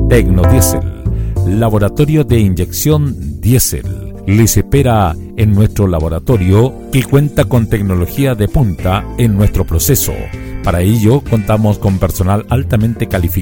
Tecnodiesel, laboratorio de inyección diésel. Les espera en nuestro laboratorio, que cuenta con tecnología de punta en nuestro proceso. Para ello contamos con personal altamente calificado